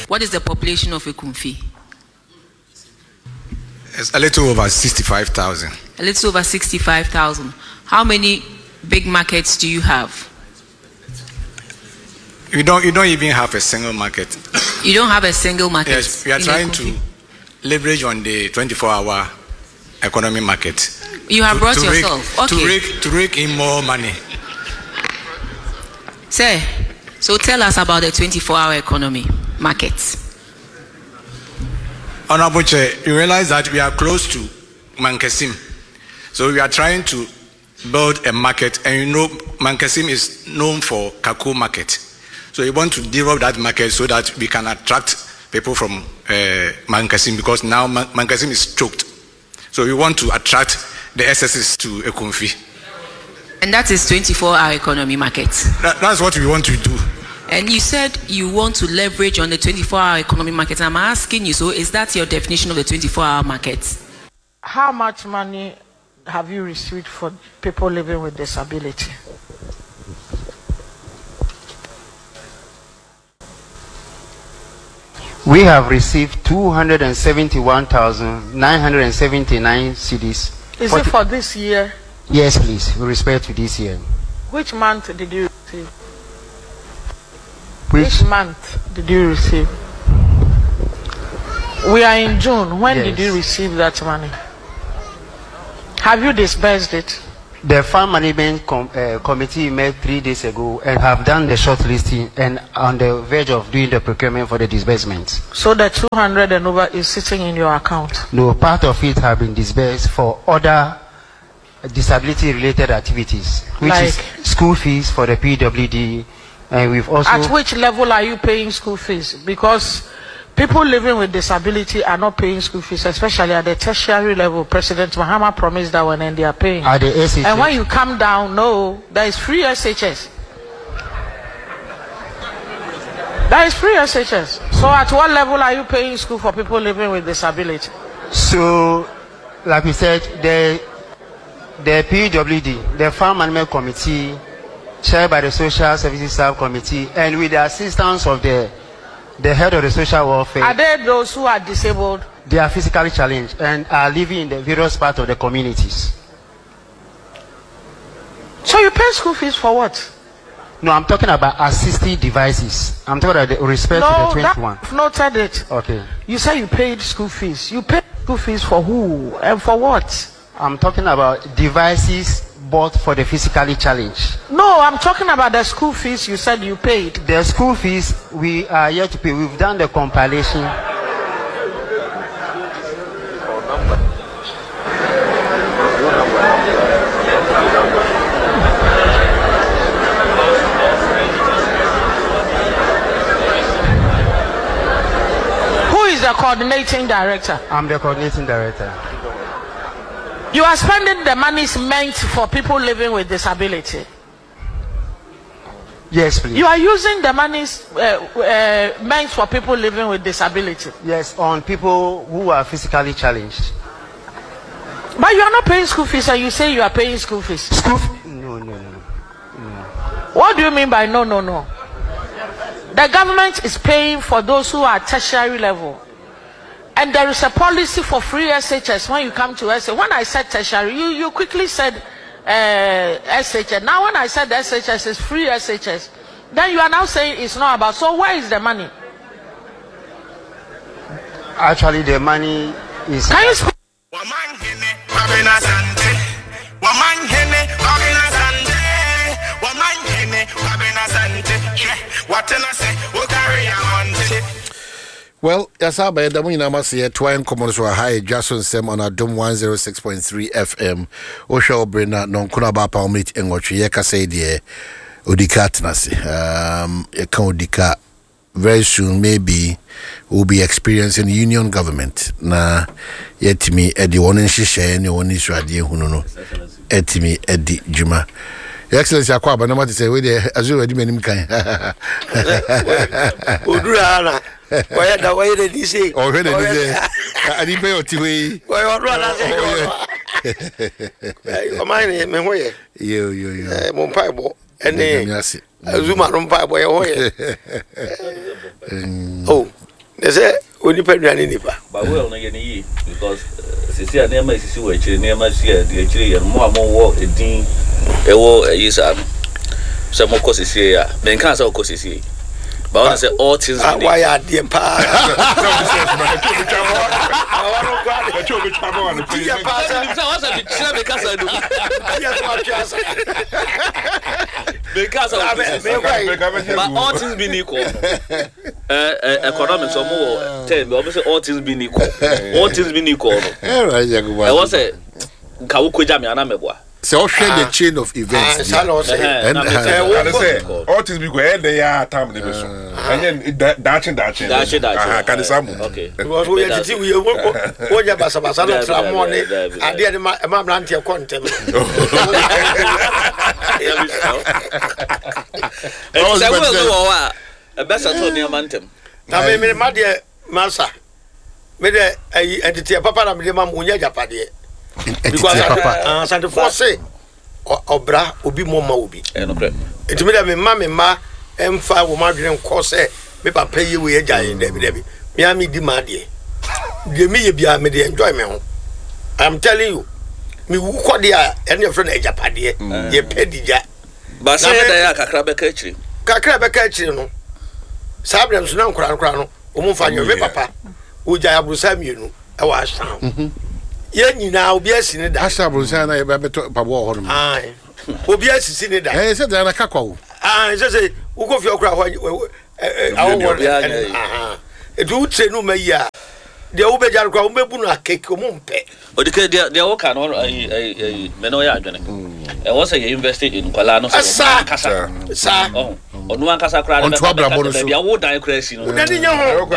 What is the population of Ekumfi? It's a little over 65,000. A little over 65,000. How many big markets do you have? You don't even have a single market. You don't have a single market? Yes, we are trying to leverage on the 24-hour economy market. You have brought yourself. Okay. To rake in more money. Sir, so tell us about the 24-hour economy market. Honorable Chair, you realize that we are close to Mankasim. So we are trying to build a market, and you know Mankasim is known for Kaku market. So we want to develop that market so that we can attract people from Mankasim, because now Mankasim is choked. So we want to attract the SSs to Ekumfi. And that is 24-hour economy market. That's what we want to do. And you said you want to leverage on the 24-hour economy market. I'm asking you, so is that your definition of the 24-hour market? How much money have you received for people living with disability? We have received 271,979 CDs. Is it for this year? Yes, please, with respect to this year. Which month did you receive? Which month did you receive? We are in June. When did you receive that money? Have you disbursed it? The Farm Management Committee met 3 days ago and have done the shortlisting and on the verge of doing the procurement for the disbursements. So the 200 and over is sitting in your account? No, part of it have been disbursed for other disability-related activities, which is school fees for the PWD, and we've also... At which level are you paying school fees? Because people living with disability are not paying school fees, especially at the tertiary level. President Mahama promised that one, and they are paying. At the SHS. And when you come down, no, there is free SHS. There is free SHS. So at what level are you paying school for people living with disability? So, like we said, the PWD, the Farm Management Committee, chaired by the Social Services Subcommittee, and with the assistance of the head of the social welfare. Are they those who are disabled? They are physically challenged and are living in the various parts of the communities. So you pay school fees for what? No, I'm talking about assistive devices. I'm talking about the respect to the 21. I've noted it. Okay. You say you paid school fees. You paid school fees for who and for what? I'm talking about devices bought for the physically challenged. No, I'm talking about the school fees you said you paid. The school fees we are yet to pay. We've done the compilation. Who is the coordinating director? I'm the coordinating director. You are spending the monies meant for people living with disability. Yes, please. You are using the monies meant for people living with disability. Yes, on people who are physically challenged. But you are not paying school fees, and you say you are paying school fees. School fees? No. What do you mean by no? The government is paying for those who are tertiary level. And there is a policy for free SHS when you come to SHS. When I said tertiary, you quickly said SHS. Now when I said SHS is free SHS, then you are now saying it's not about. So where is the money? Actually, the money is... Can you speak? Well, yes, I bet the Munamasi Twine Commons were high, Jason Sem on a Dom 106.3 FM. Osha Brena, non Kunaba Palmit, and what Yeka say, dear Udikatnasi. Udika very soon, maybe we'll be experiencing union government. Na yet me at the one in Shisha, and one is radio, Huno, at me at the Juma. Your Excellency, I quite know what to say. We as you already made him kind. Udurana. Why the way did he say? Oh, when did he say? I didn't pay your TV. Why, what my name, and where? You, Mompaibo, and then Zuma Rompaibo. Oh, They say only penny nipa. But well no ye because sisi a nema sisi we chiri nema sia de chiri ye mo wo edin e wo yisa so mo ko sisi ya men kan say ko sisi but I say all things why are the pa because but all things being equal economics or more tell me obviously all things being equal I was say ka wo koja me ana meboa so all share the chain of events and all things be go and they are time the so and then daching can some okay because we ya basa no tramone ade de ma blantie kontem and say well go a best at near mantem na me ma de masa me de entity papa na me de ma munya japade because Santa Force obra obi moma obi no pre etimi da me ma emfa wo madwen ko se me papa ye we agyan debi me am di ma de me ye bia me de enjoy me ho I'm telling you me wu ko de a ene friend ejapade ye pedija ba say da ya kakra be ka chiri no sabrem so na nkura no o mu fa me papa o jaya brusa mienu e wa san ye nyina obi asini da Asha Brusa na ye be to pabo ho no ai obi asini da say da na kakwa say wo ko fi okura ho awo edu trenu mayi de wo be jar kwa wo mebu no akeke wo mpe odike de wo ka no me no ya adwene e wo say you invest in kwala no so kasa sa onu an kasa kra de bia wo dan kra si no de nya ho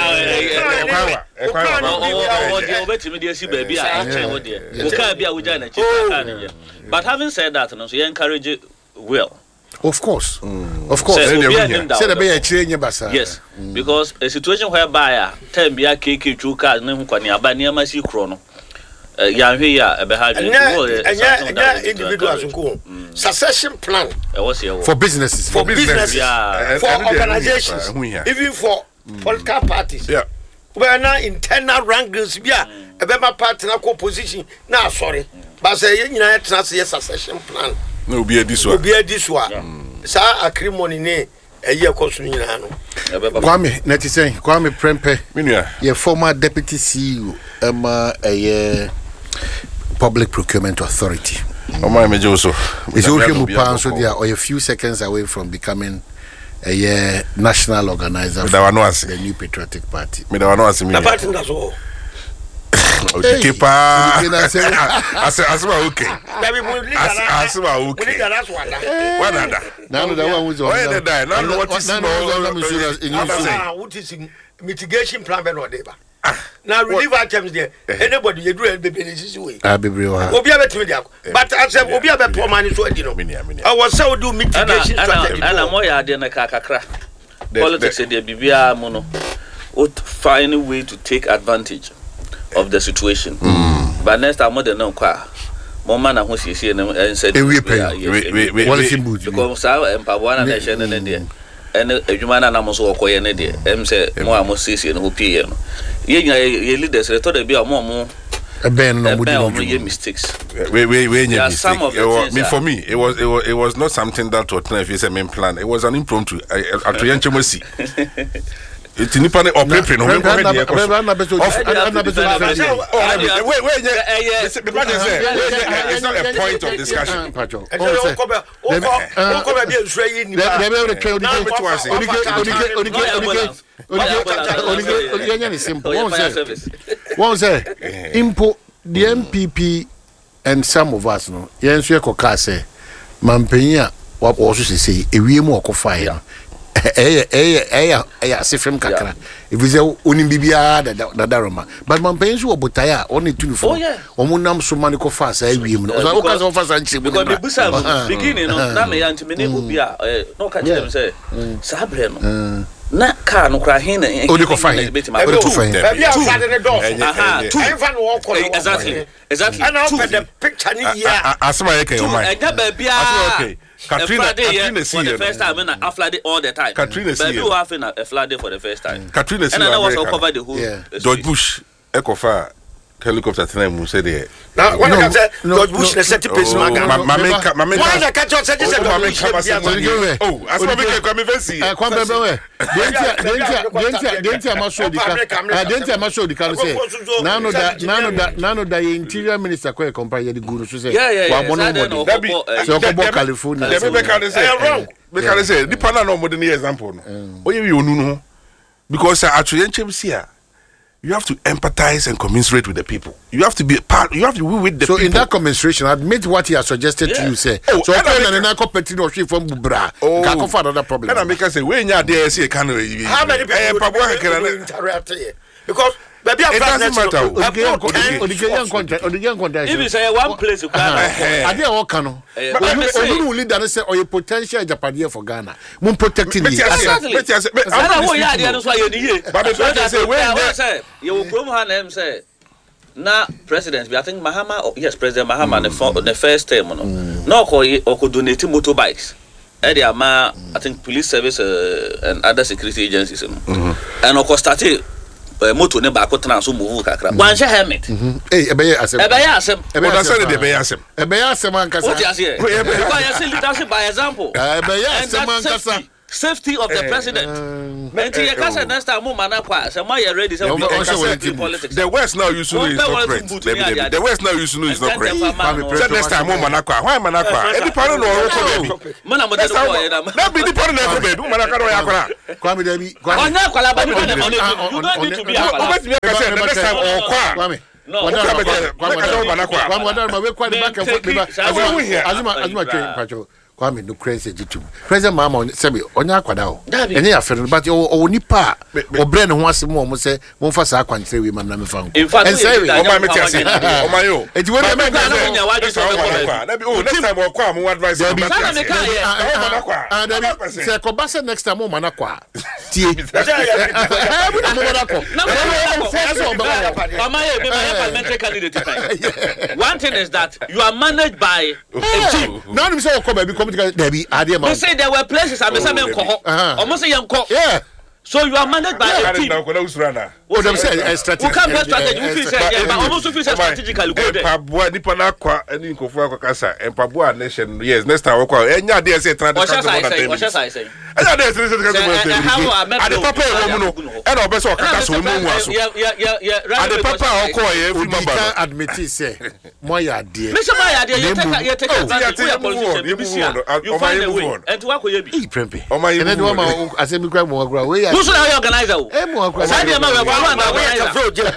obetimi de si baby a che wo de wo ka bia wo ja na chi ka ne but having said that no so you encourage well of course say the be a change basa yes because a situation whereby time bia keke chu ka ne hu kwani aba ne ma si kro no ya hwe ya e be ha individuals nko succession plan for businesses for organizations even for political parties we na internal rankings bia e be ma party na position na sorry but say ye nyina tena se succession plan no obi adiswa sa acrimony ne eye koso nyina no Kwame netisen Kwame Prempeh ye former deputy CEO Public Procurement Authority. Oh my mejo so is Oshemu Pan so they are a few seconds away from becoming a national organizer for the New Patriotic Party. Me da wano asimi na party ndaso Okepa asema okay Dabi mu leader asema okay leader that's one wanada now the one who's on now what is mitigation plan be no dey ba now relief items there anybody you do baby this way bebre wa obi abetimi dia but as obi abepo man so adi no I was so do mitigation strategy ana mo ya de na kakra politics dey bibia mu no would find a way to take advantage of the situation but next time they no kwa mo man na ho siesie and said we because empower na nation na dey and adwuma na mo so okoye ne dey say mo amo siesie no pie no ye leaders re to dey bia mo ben no we mistakes we for me it was not something that was if it's a main plan. It was an impromptu at Yanchemasi. It's nipa ne opepe no it's not a point of discussion. One say impo the MPP and some of us no yenso ekoka say mampenya wa also say ewiem okofa sifrim kakra if you say onim bibia da daroma but mampenya so obotaya on it to for omunam so man ko fa sa ewiem no so ka so fa sa nchi because the busa beginning no na me yanti me ne obia no ka tell them say sabre no na ka no kra hin na odi ko fine exactly and I'll put the picture in here asma yake o mai ega ba bia Katrina for the first time and a flood all the time. Katrina but you having a flood for the first time. Katrina and I was cover the whole George Bush Ecofa helicopter tonight say there. Now when I say George Bush the set piece Mama why na catch us say oh as we make come fancy kwambe denti amasho di kan say nano da interior minister kwa compare the guru so say wa mono so ko bo California me can say the panel no modern example no oye wi onu no because actually here you have to empathize and commiserate with the people. You have to be part. You have to be with the people. So in that commiseration, admit what he has suggested to you. Say so. And then competition or from Bubra. Can't find another problem. And I make us say when you are there, see can how many people interact here? Because maybe it doesn't matter. If you say one place, you can't. I did all canon. Onu will lead that say or a potential Japan for Ghana. Mun protecting you. Exactly. I know what you are. That's why you here. But the say when you will come and say. Na president, I think Mahama, yes, President Mahama, the first term, no, or could donate motorbikes. I think police service and other security agencies, and of course, started motor ne ba ko tena so move kakra. Wan she helmet. Ebeye asem. What I said the ebeye asem. Ebeye asem ankasa. What you say? Because you see leadership by example. Ebeye asem ankasa. Safety of the president. And you can next time man kwa say my ready say politics. The West now you know is not correct. The West now you know is not correct. Say next time man kwa. Why man kwa? Any parent no go baby. Man am dey go here na. Na be the parent no go baby. Man ka do ya kwa. Kwame Dabi. Onya kwala ba you don't need to be a kwala. Obet me say next time kwa. Kwame. No. Azuma Kwame no crazy jitu. President Mama say onya akwada o. Enye ya fere but o nipa o brain ho asem o say mo fa sa akwantre we mam na me fa nko. In fact, o ma me tiase. O ma yo. Enti we na me next time o kwa mo advice o ma tiase. Say ko ba say next time o ma na kwa. Tie. Parliamentary candidate. One thing is that you are managed by a team. Now you say o come be Debbie, they say there were places I almost say yeah. So you are managed by a team. Oh, them say a strategy. We can't be strategy. We feel say but almost feel strategically go there. Pabua ni pana kwa eni nkofu akokasa. Pabua nation. Yes, next time kwa. Enya dey say what I say. Enya dey say the papa e no. E no be so okaka so mu aso. And the papa okọ e fi member. You can admit say mo ya dey. Me say mo ya dey you take advantage of your position. You find a way. And to akọ ye bi. Prempe. And then one asemi kwa mo agura we who's the organizer? Mo agura. Say dey ma we organizer.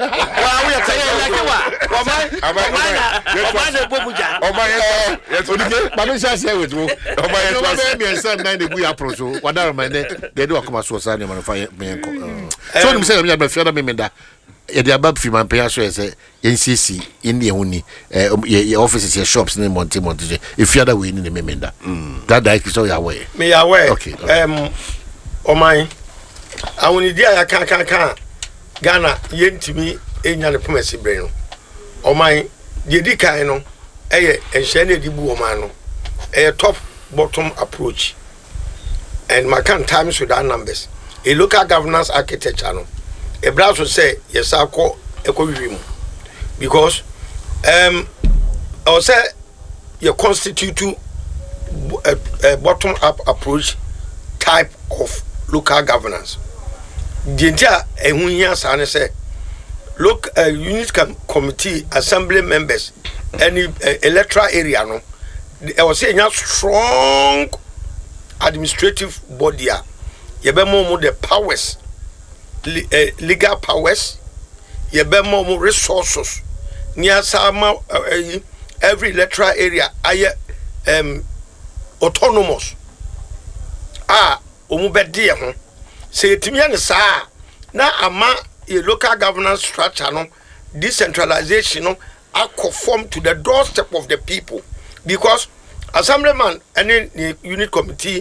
The above free man pay as NCC in the only offices, your shops, and Monte. If you are way in the memenda, that is so your way. Me away. Okay. Oh my, I want to can't Ghana, yen to me, in your promise brain. Oh my, the Dicano, and Shane de Buomano, a top bottom approach. And my can times with our numbers. A local governance architecture. A browser say, yes, I'll call a because I'll say you constitute a bottom up approach type of local governance. The entire Ehunya say, look, unit committee, assembly members, any electoral area, no, I was saying a strong administrative body. You be more the powers, legal powers. You be more resources. Near some every electoral area, autonomous. Omubedi ho say timi ne saa na ama a local governance structure no decentralization no conform to the doorstep of the people because assemblyman and unit committee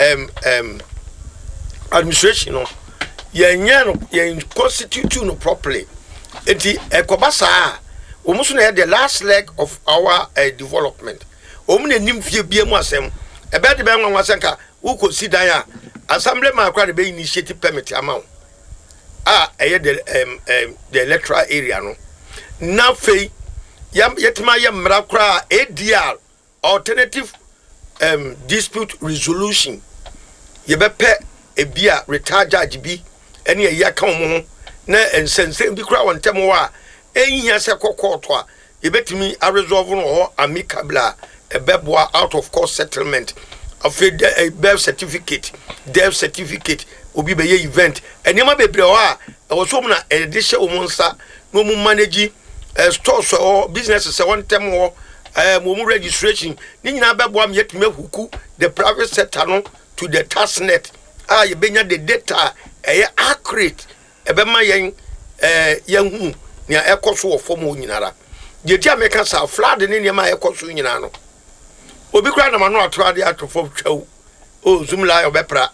administration no ye constitute no properly enti ekobasa omuso na the last leg of our development omune nimfie biemu asem ebe de be nwa wasenka wo ko si dan a assemblyman akwa de be initiative permit amount eye the electoral area no na fei yetima ye mra kra ADR alternative dispute resolution ye be pe ebia retired judge bi ene ye ka mo na ensense bi kra won tem wa ehia se kokoto a ye betimi a resolve no amicably ebeboa out of court settlement of a birth certificate death certificate obi be ye event enema bebre ho a wo so na edihye omonsa no mu manage stores or businesses se won tem ho mo registration ni nyina beboa me yetime huku the private sector no to the tax net ye benya the data accurate ebema yen hu ni ekoso wo form o nyinara je ti ameka sa flood ni nyema ekoso nyina no obi kura na manu ato ade atofo twaw o zoom la obepra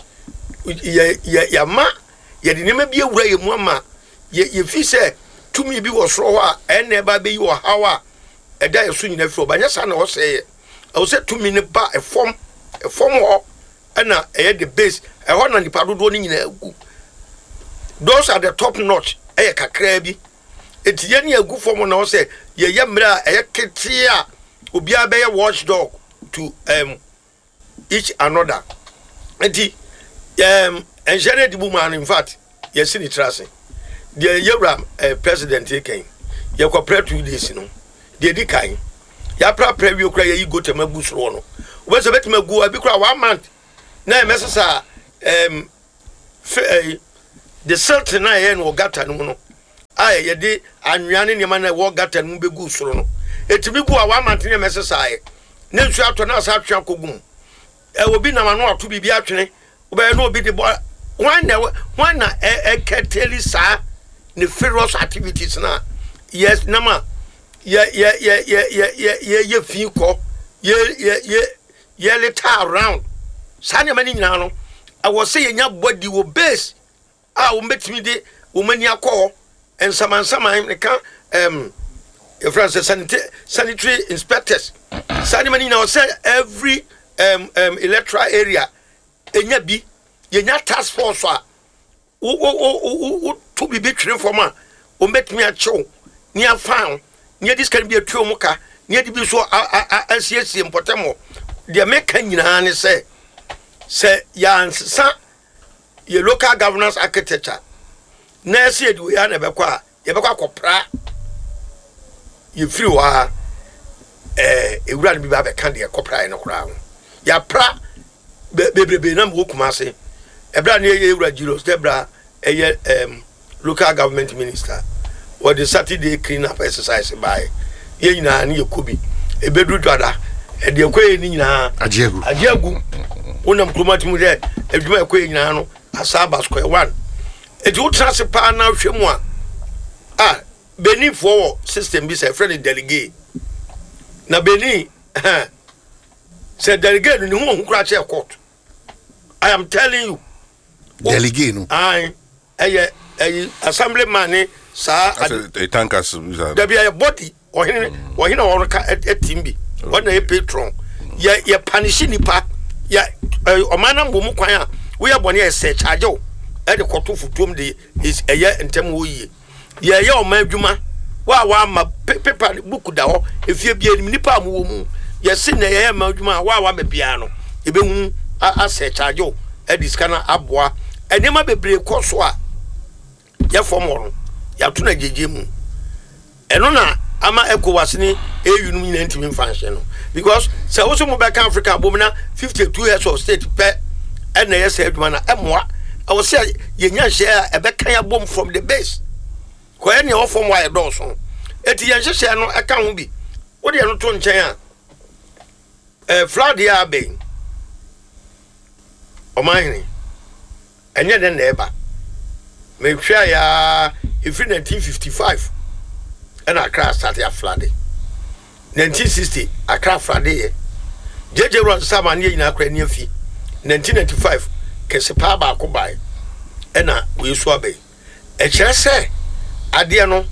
ya ma ye de nema bi ewura ye mu ama ye fi se tumi bi wo soro a ene ba be yi wo hawa eda ye so nyina fi obanya sa na wo se o se tumi ne ba efom ho na the base ho na nipa dodo ni nyina agu those are the top notch kakra bi etiye ni agu fom na wo se ye mra kete a obi abeye watchdog to each another enti engineer di buman in fact yes ni tracing the Yewram president again ye ko pray 2 days no de di kan ya pra wi okra ye go temagu soro no we se betemagu abi kra 1 month na emesesa the salt na ye no gata no no ye de anwuane ne ma na wo gata no begu soro no etimi gu a 1 month ne mesesa ye ne nsu ato na asa atwa kogum obi na ma no ato bibi atwene obe no obi de when na keteli sa ne ferocious activities na yes na ma ye fi ko ye leta around sa ne mani nyina no I was say nya body wo base wo metimi de wo mani akọ ensamansama ne ka sanitary inspectors sa ne mani na say every electoral area enya bi yenya task force a wo to bi betwere for ma o metimi achew ni afan ni dis kan bi atuo muka ni di bi so asiesie mpotemo de meka nyina ne say ya nsa ye local governance architecture na se edu ya na bekwa ye bekwa kopra ye free wa ewura bi ba be kan de kopra no kra ho ya pra bebrebe na mo kuma se ebra na ye ewura jiros debra local government minister or the Saturday clean up exercise by ye nyina na ye kobi ebedru dwada e de koye ni nyina ajiagu wonam kromatimu de edwuma ekoye nyina no asaba square 1 eti utrase pa na hwemu a Benin for system bi say friend delegate na Benin say delegate ni hu kura che court. I am telling you delegate no assemblyman ni sa a tankers there be a body or hina ka etimbi what na patron ye punish nipa ya omana mbomu kwan a we abone e se charge o e de koto futom de is eye ntem wo yie ye oma adwuma wa ma paper book da ho efie bia nipa amu mu ye se na ye ma adwuma wa ma bia no e be hu a se charge o e diskana aboa enema bebre koso a ye form no ya to na jeje mu eno na ama ECOWAS ni EU no nyina ntimi function no because se wo so mo back Africa bomna 52 years of state pe and na yes aduma na emwa I was say ye nya share e be kan abom from the base ko e ne ofom wa e do so eti ye hye no e kan ho bi wo de no to nchen a flood ya be o mine enye den na eba me hwa ya if 1955 and Accra started flooding. 1960, Accra flooded. JJ Ron Saman in Accra near fee. 1995, Kesepa Bakubai. And we swabe. A chair say, Adiano,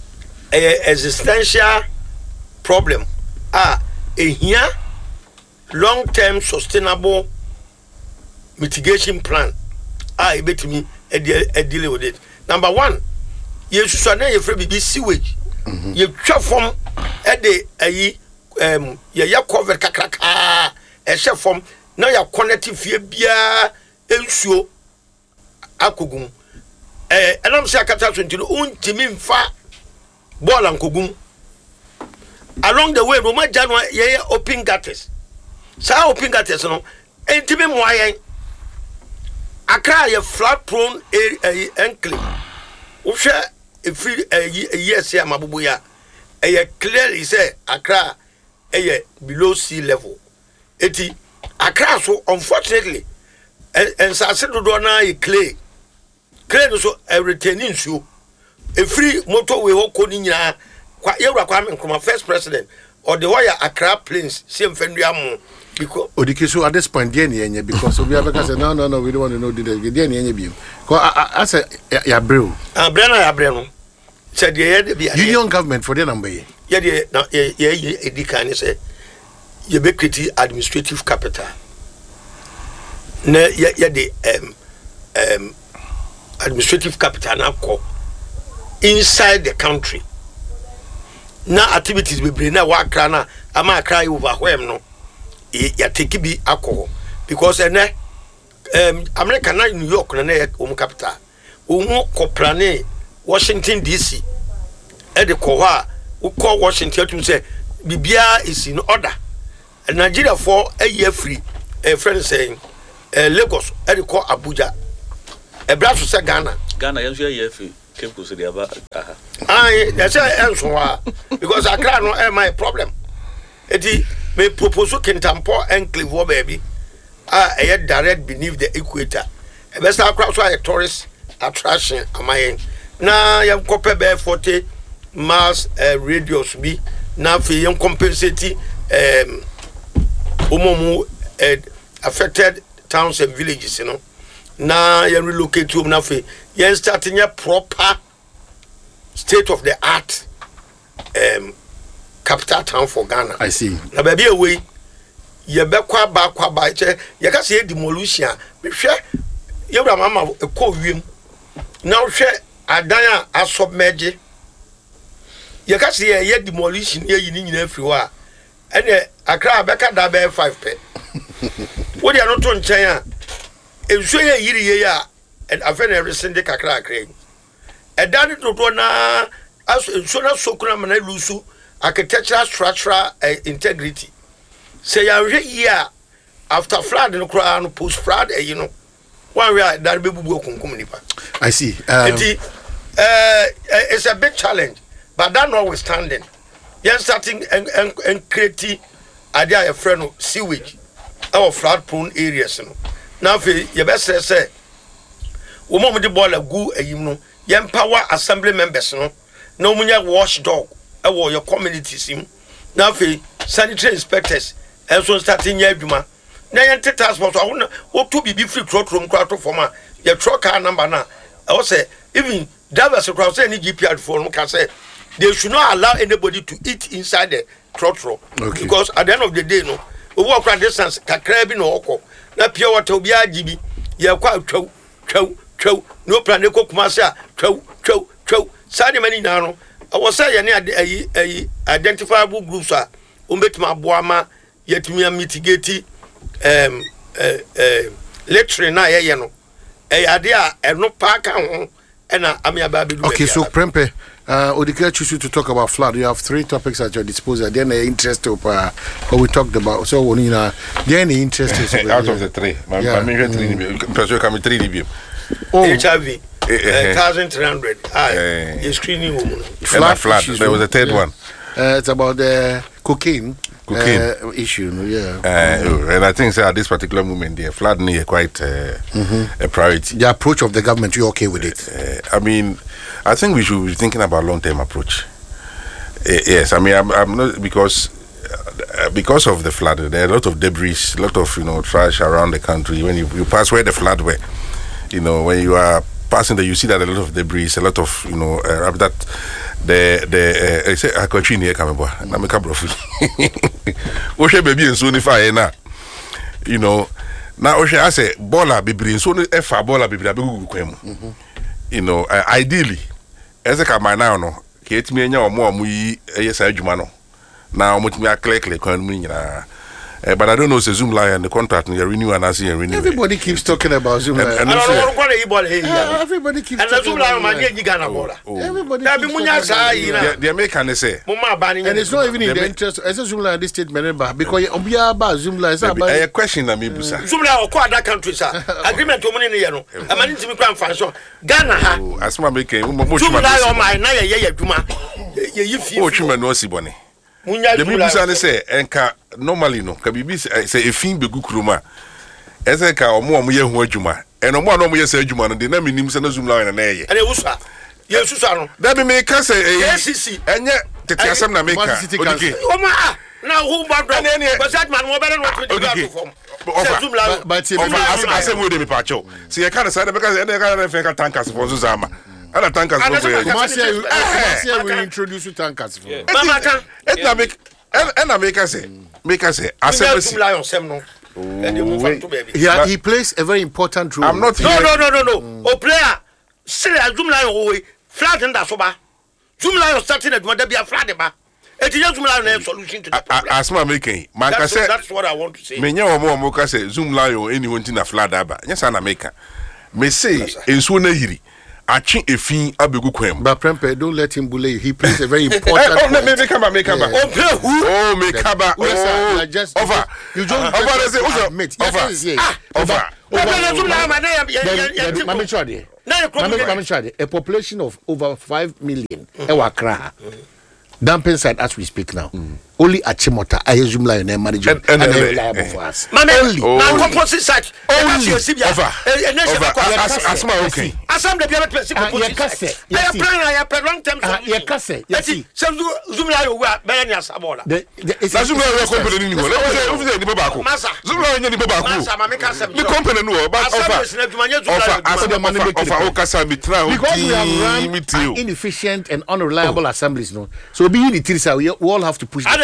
a existential problem. Here, long-term sustainable mitigation plan. I bet me a deal with it. Number one, you should not have be sewage. You chop from a day ya cover kakaka a chef from now your quantity fear beer ensure akugum. And I'm saying Timin fa ball and kugum. Along the way, Roma January, open gutters. Sa open gutters, no, and Timmy Moyen. Accra, a flat prone enclave. Usha, a free a year, say, Mabuya. A clearly say, Accra, a below sea level. Eti, Accra, so unfortunately, and Sassedo Dona, a clay. Clay also a retaining shoe. A free motorway, Okoninia, Kwame first president, or the wire Accra planes, same Fendiamo. Because so at this point, because we have said no, we don't want to know the DNA. I said, Yabril. Brenna said, Union government for the number. Can say, ubiquity administrative capital. The administrative capital now call inside the country. Now activities we bring now work now. I might cry overwhelmed no. Ya take be alcohol because America na New York na capital ko plane Washington DC e de ko ha we call Washington to say bibia is in order and Nigeria for a year free a friend saying Lagos e de ko Abuja e bra so say Ghana yanso year free keep to say the aba they say enso because Accra no my problem eti me propose Kintampo enclave baby a direct beneath the equator e best across a tourist attraction amayen na yam kope be 40 miles radius bi na fi yam compensate omomu affected towns and villages you know na yam relocate to na fi yam starting a proper state of the art capital town for Ghana. I see. Na baby away ye be kwa ba che ye ka se demolition me hwe ye bra mama e ko wiem na hwe adan a submerge ye ka se ye demolition ye yini nyina afri wa ene Accra be ka da be 5 pe wo dia no to nchen a enso ye yiri ye ya and afena resende kakra akra e dan to na aso enso na sokuna mana lusu architectural structural integrity. Say year after flood no cry no post flood you know one way that be bubu okunkum nipa. I see. It's a big challenge, but that notwithstanding, you're starting and creating idea a friend of sewage or flood prone areas. You know. Now for your best say, we want the ball of goo you know, you empower assembly members no munya watchdog. Your communities him now for sanitary inspectors and so starting your duma. Now you take transport. I want to be free truck from quarter for my your truck car number now. I will say even drivers across any GPR phone can say they should not allow anybody to eat inside the truck because at the end of the day no we walk around distance kakra no oko na pure water obi agibi ye kwa twa no plan dey kokuma say twa sadi mani na no I was saying identifiable groups are umbetuma boama yetumi mitigate lecture na ye no ade a no park ho na amiaba be do. Okay, so Prempe Odika choose to talk about flood. You have 3 topics at your disposal. Then the interest of what we talked about. So when then the interest is out of the 3. My major 3 person come 3 HIV 1,300. You're screening woman. Flood. There was a third one. It's about the cocaine issue. And I think at this particular moment, the flood is quite a priority. The approach of the government, you okay with it? I mean, I think we should be thinking about long-term approach. Yes, I mean, I'm not because of the flood. There are a lot of debris, a lot of trash around the country. When you pass where the flood were, when you are passing there, you see that a lot of debris, a lot of that I say I continue here coming boy. Na make a bro. Wo she baby and so ni fire na. You know, now I say baller bibri so no efa baller bibri abegu kwem. You know, ideally as a my now no ke etimi enya omo yi eyesa adwuma no. Na omotimi aklekle kwan mu nyina. But I don't know say Zoom Lion the contract you renew and I see you renew. Everybody keeps talking about Zoom Lion. Everybody keeps talking about Zoom Lion. Everybody the American say. And it's not even in the interest as a Zoom Lion this state member because about Zoom Lion is about a question na me busa. Zoom Lion ko other countries agreement to money no no. Amani ntimi kwan fanso. Ghana ha. Asma make Zoom Lion my na ye adwuma. Ye yifi. O twema no sibone. The people say enka normally no ka bibi say efin begu kuruma ese ka omo ye hu adwuma eno mo no mo ye say adwuma no de na minim say na Zoom Lion na ye ene wusa ye susa no da bi me ka say ACC enye tete asem na me ka odike o ma na who bad but that man mo better not to the form Zoom Lion but asem we de me pa cho see e ka say na because ene ka na fe ka tankers for Zuzama ana tankers for Kumasi will introduce tankers for mama kan and make us say Zoom Lion sem no and you move to baby yeah he plays a very important role. I'm not no o player say Zoom Lion o flat nda so ba Zoom Lion starting aduma da bia flat ba it is Zoom Lion solution to the problem asma making man ka say that's what I want to say me nya omo ka say Zoom Lion anyone tin na flat aba nya sa na make me say enso na yiri Achi efin abegu kwem. But Prempe, don't let him bully you. He plays a very important role. Make him. Oh, make haba. Oh, just over. You don't over. Admit. Over. A population of over 5 million. Ewakra. Dumping side as we speak now. Only Achimota, Zoom Lion and manager and reliable for us. Only. Now composite side. Only. Over. Asma okay. Asam the other person. I have long term. Yes. Some Zoom Lion we are better than Sabola. The Zoom Lion company ni wo. Ni babako. Zoom Lion ni babako. Masa ma make asem. The company no but offer okasa mitra. Because we have run inefficient and unreliable assemblies no. So be in the we all have to push.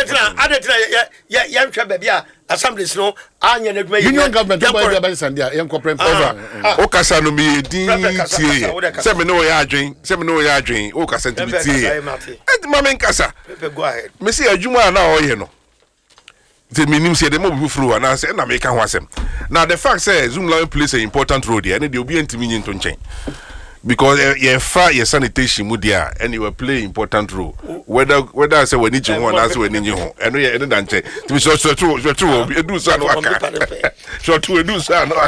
Assemblies no union government by Sandia over okasa no me din tie se me no ya adwen okasa ntimiti e ma men kasa go ahead me say adwuma na o ye no the minim say the mo be furu na say na me ka ho asem now the fact say Zoom Lion plays an important role there and they obi ntimi nyi nto nchen because your sanitation mudia and you will play important role whether I say we need you one as we need you and we end and to be so true do so no do so no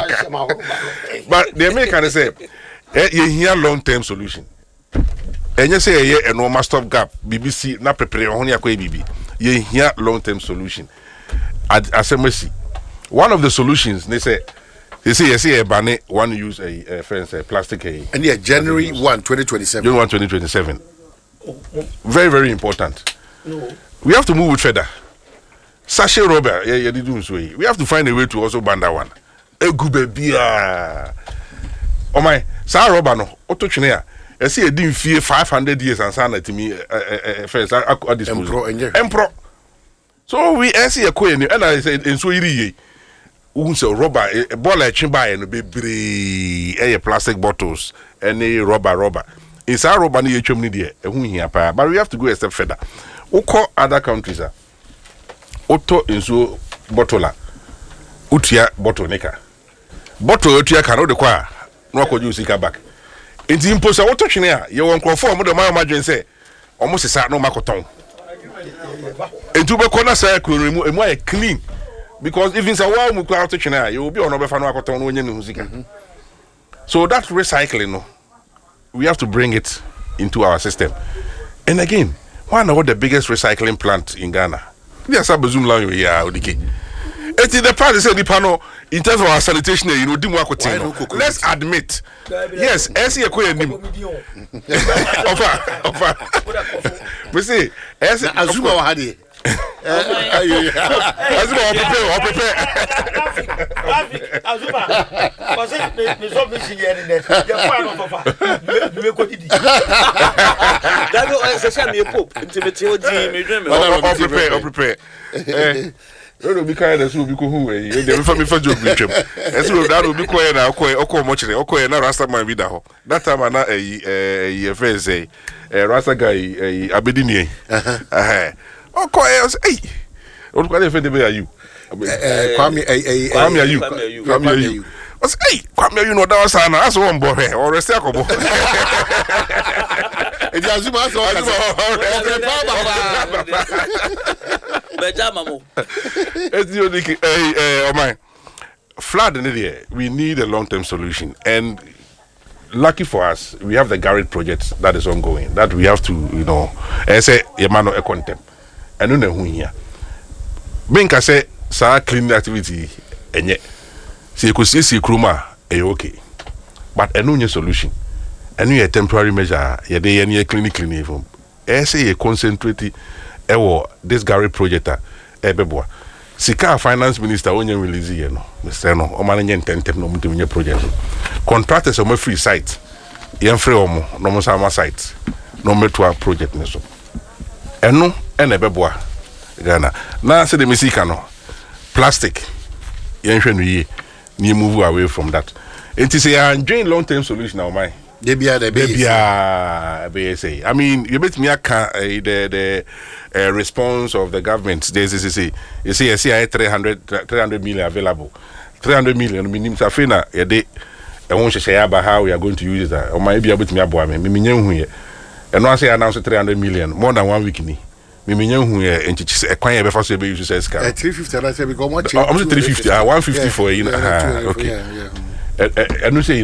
but the American say you hear long term solution and you say a normal stop gap BBC na prepare on ya kwa bibi you hear long term solution as one of the solutions they say a banner one use a plastic and yeah January 1 2027 January 1 2027 very very important we have to move with feather sachet rubber we have to find a way to also ban that one egube bia oh my sa rubber no ototwene ya e say e din fie 500 years and sana timi first at this empro so we see a coin and I said in so iri unse rubber a ball chimba no bebre plastic bottles any rubber inside rubber ni etwam ni de ehun hia pa but we have to go a step further uko other countries auto inso bottle utia bottle nika bottle utia kan o de kwa no akoju usika back enti imposa auto twene a ye won crofo mo de madwen say omo sesa no makoton enti be kona say kuro emu ay clean because even say wow mu kwa auto twene a you be ono be fa no akoton no onye ne usika so that recycling no we have to bring it into our system. And again, one of the biggest recycling plant in Ghana. There's a Zoom Lion here, Odike. It is the part that said the panel in terms of our sanitation, you know, let's admit. Yes, as you acquire him. Offer. We see, as Azuma Hadi. Prepare. Azuma. Was it me so busy here in there? You find out me ko didi. That go say me pop intimate oji me dream. Prepare. no be kind of so be ko hu we dey me fa joke be twem eso that will be ko na okọ mo kire okọ na rasta man bi da ho that time na first say rasta guy abedi ni okọ say o ko dey fe dey be you Kwame you I say hey Kwame you know that was na aso won bo he or rest akobo e di azuma so flood in there. We need a long-term solution, and lucky for us, we have the Garrett project that is ongoing. That we have to, say Yamano Econtem, and no who here. Benka say, "Sa cleaning activity, and yet, see you could see Kruma, okay, but a new solution, a new temporary measure, ye day any clinic from. Say a concentrate, this Garrett project, ebeboa." Sika finance minister onye release here no Mr. no o manye ntentem no mutimye project contractors o free site yen free o mo no mo sama site no meto project ne so eno ene beboa Ghana na se de misika no plastic yen hwe no ye ni move away from that it is a join long term solution now my they be say I mean you bet me the response of the government there's you see 300 million available 300 million minimum safina ye de e won hye about how we are going to use it or my be bet me aboa me menyen hu ye e no say announce 300 million more than 1 week ni me menyen hu ye enchichi e kwan ye be fa so be use say ska 350 and I say because much 350 150 for okay and you say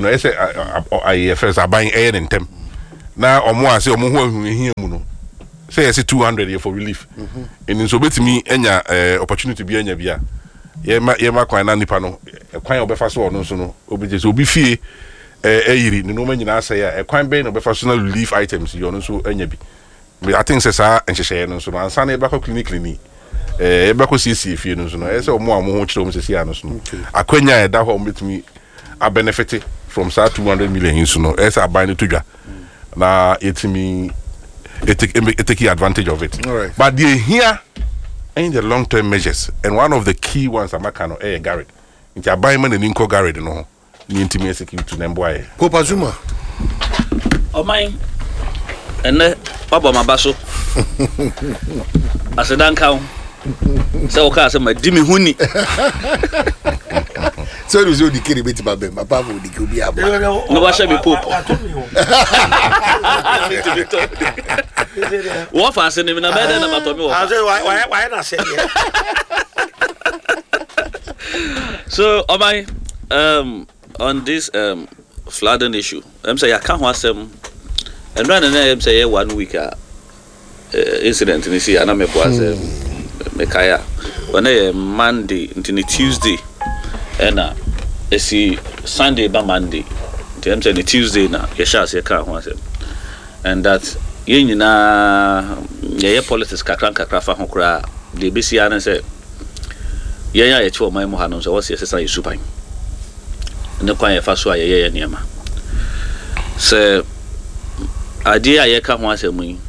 I first are buying air and temp now or more say omo hu here mu no say 200 here for relief and so betimi enya opportunity bi enya bia ye ma kwan na nipa no kwan obefa so no so no obi so obi fie eyiri no ma nyina say e kwan be no obefa so na relief items you no so enya bi I think say sa enhyehyeye no so no ansa na e ba ko clinic e ba ko CC fie no so no e say omo ho kire omo sesi ano so no akwanya e da ho betimi a benefit from 200 million so no as a buying to dwa na it take advantage of it. Right. But they here in the long term measures and one of the key ones Amakano Garrett into buying money in Garrett no ni intimi execute to Nemboy Popa Zuma o mine ene baba mabaso asedan kawo se o ka se ma dimi huni so you zo dikiri beti babem papa vo dikiri obi aba no wa shebi pope wo fa se ni na bede na matomi wo why na say so on this flooding issue say I can't want them and run and say 1 week incident ni see ana me boaz me kaya when Monday until Tuesday and see Sunday by Monday them say Tuesday na ye sha say kan ho asem and that ye nyina ye politics kakra fa ho kra de be sia na say ye ya ye cho mai mo hanon so wose sesa yusupan ne kwan ye fa so ye niema se ade ye ka ho asem yi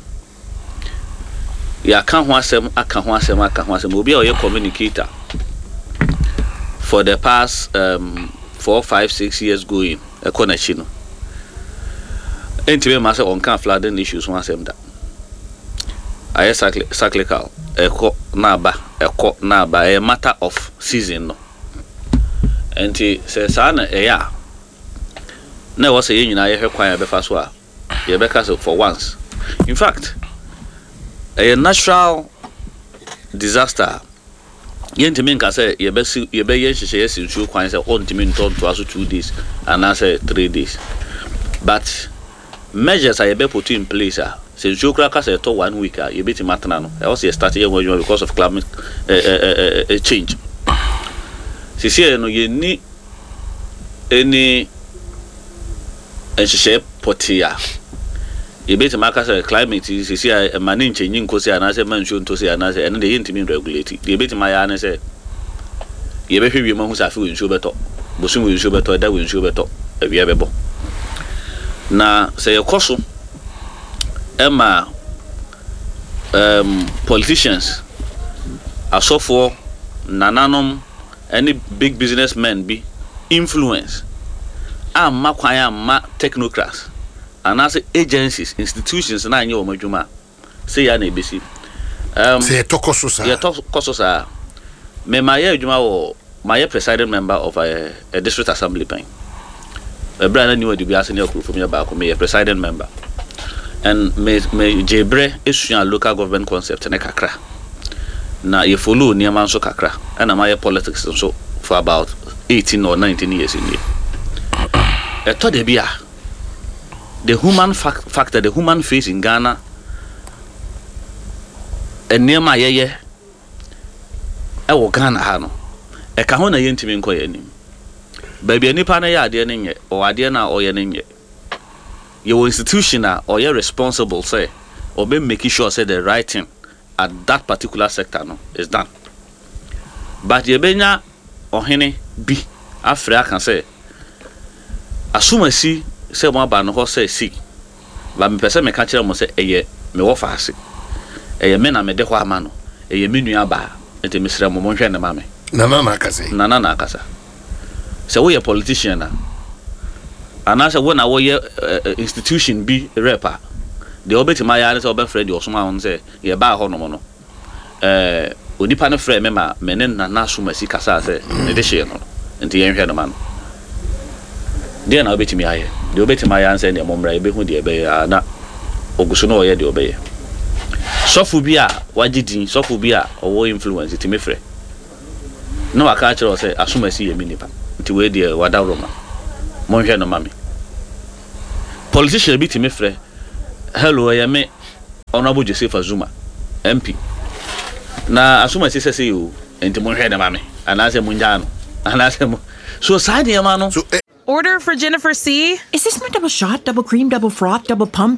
ya kan ho asem aka ho asem obi a ye communicator for the past 4, 5, 6 years going a connection. Entime ma say on kan flooding issues one asem da. Aye cyclical eko na ba a matter of season no. Enti say sa na ya na wo say yin nyina ye hwekwan be fa so a ye be ka for once. In fact, a natural disaster yentimi nka say ye be ye hyehyeye sinsu kwan say on timi nton to aso 2 days and na say 3 days but measures are be put in place sinsu kra ka say to 1 week ye beti matana no e also start ye because of climate change sisi no ye ni any hyehyeye potia ye beti maka say climate sisi a mani nchenyi nkosi ana say mansu ntosi ana say ene de yentimi regulate ye beti ma ya na say ye be hwe mahu sa fi nsu beto bosu nsu beto da nsu beto awia bebo na say yekoso politicians asofo nananom any big businessmen be influence amma kwan amma technocrats and as agencies institutions na anye o madwuma say ya na ebesi say tokoso sa me my adwuma wo my presiding member of a district assembly pen Brian knew the bias in your group from your back, me a presiding member. And me Jebre is a local government concept in a kakra. Now you follow near Manso Kakra, and I'm a politics and so for about 18 or 19 years in here. I thought the human factor, the human face in Ghana, and near my ye, I will Ghana Hano. A kahona yentimin koyenim. Baby, any partner idea ninye or idea na or ninye. Your institution or you're responsible, say, or be making sure say the right thing at that particular sector no is done. But ye benya or hene be after I can say, assume I see say one ban ho say see. But me person me catch them say eye me wo faase. Eye me na me de ho amano. Eye me nua ba. Ente me sira mo hwe ne mame. Nana na akasa. So we a politician now. And as when our institution be rapper, the obeti my yard is open friend or someone say, ye ba honomono. Onipa no friend member, menen na suma si kasa say, nedeshe no. Enti yen hwe no man. Dia na obeti mi aye. The obeti my yard say, ne momra ebe hu de ebe ya na oguso no oye de obeye. Sofu bi a wagidin, sofu bi a owo influence ti me frɛ. No aka kire o say asuma si ye mi nipa. Nti we de wada roma. Mo hwe no mami. Politician bi ti me frɛ. Hello, I am Honorable Joseph Azuma, MP. Na asuma si say you enti mo hwe no mami. Anase mo njano. Anase mo. So side yamano. Order for Jennifer C. Is this my double shot, double cream, double froth, double pump?